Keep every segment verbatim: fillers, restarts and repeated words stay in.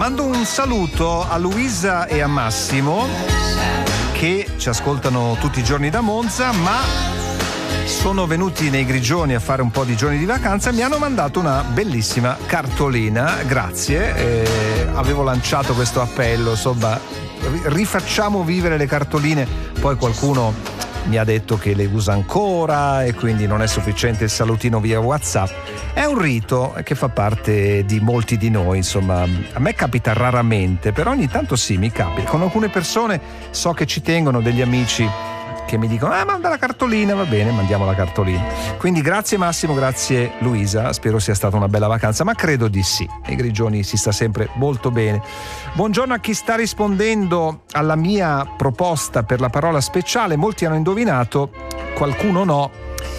Mando un saluto a Luisa e a Massimo che ci ascoltano tutti i giorni da Monza, ma sono venuti nei Grigioni a fare un po' di giorni di vacanza e mi hanno mandato una bellissima cartolina, grazie. Eh, avevo lanciato questo appello, insomma, rifacciamo vivere le cartoline, poi qualcuno mi ha detto che le usa ancora e quindi non è sufficiente il salutino via WhatsApp. È un rito che fa parte di molti di noi, insomma, a me capita raramente, però ogni tanto sì, mi capita. Con alcune persone so che ci tengono, degli amici che mi dicono ah manda la cartolina, va bene, mandiamo la cartolina. Quindi grazie Massimo, grazie Luisa, spero sia stata una bella vacanza, ma credo di sì. Ai Grigioni si sta sempre molto bene. Buongiorno a chi sta rispondendo alla mia proposta per la parola speciale. Molti hanno indovinato, qualcuno no.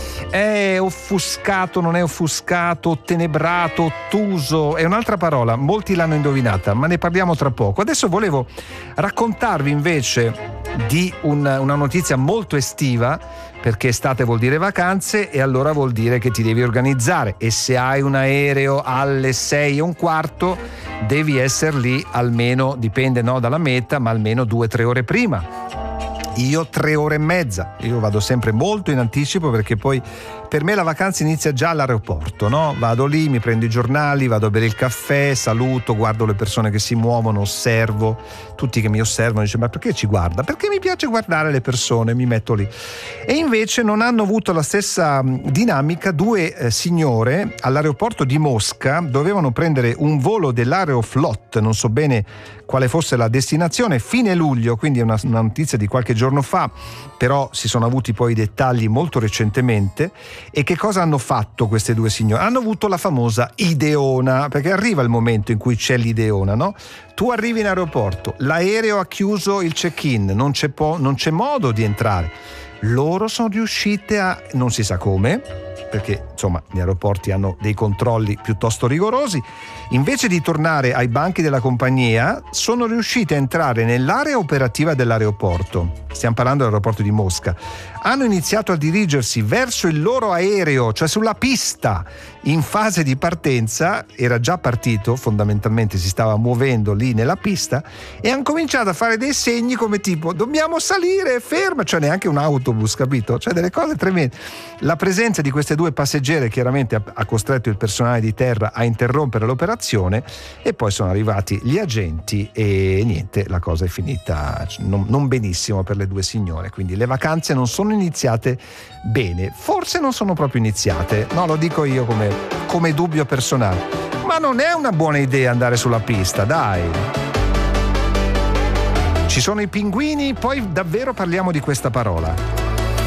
È offuscato, non è offuscato, ottenebrato, ottuso, è un'altra parola, molti l'hanno indovinata, ma ne parliamo tra poco. Adesso volevo raccontarvi invece di un, una notizia molto estiva, perché estate vuol dire vacanze e allora vuol dire che ti devi organizzare, e se hai un aereo alle sei e un quarto devi essere lì almeno, dipende no dalla meta, ma almeno due o tre ore prima. Io tre ore e mezza, io vado sempre molto in anticipo perché poi per me la vacanza inizia già all'aeroporto, no? Vado lì, mi prendo i giornali, vado a bere il caffè, saluto, guardo le persone che si muovono, osservo, tutti che mi osservano dicono ma perché ci guarda? Perché mi piace guardare le persone, mi metto lì. E invece non hanno avuto la stessa dinamica due eh, signore all'aeroporto di Mosca, dovevano prendere un volo dell'Aeroflot, non so bene quale fosse la destinazione, fine luglio, quindi è una, una notizia di qualche giorno fa, però si sono avuti poi i dettagli molto recentemente. E che cosa hanno fatto queste due signore? Hanno avuto la famosa ideona, perché arriva il momento in cui c'è l'ideona, no? Tu arrivi in aeroporto, l'aereo ha chiuso il check-in, non c'è, po- non c'è modo di entrare. Loro sono riuscite a, non si sa come, perché insomma gli aeroporti hanno dei controlli piuttosto rigorosi, invece di tornare ai banchi della compagnia sono riusciti a entrare nell'area operativa dell'aeroporto, stiamo parlando dell'aeroporto di Mosca, hanno iniziato a dirigersi verso il loro aereo, cioè sulla pista, in fase di partenza, era già partito, fondamentalmente si stava muovendo lì nella pista, e hanno cominciato a fare dei segni come tipo dobbiamo salire, ferma, cioè neanche un autobus, capito? Cioè delle cose tremende. La presenza di queste due passeggere chiaramente ha costretto il personale di terra a interrompere l'operazione e poi sono arrivati gli agenti e niente, la cosa è finita non, non benissimo per le due signore, quindi le vacanze non sono iniziate bene, forse non sono proprio iniziate, no, lo dico io come, come dubbio personale, ma non è una buona idea andare sulla pista, dai. Ci sono i pinguini, poi davvero parliamo di questa parola.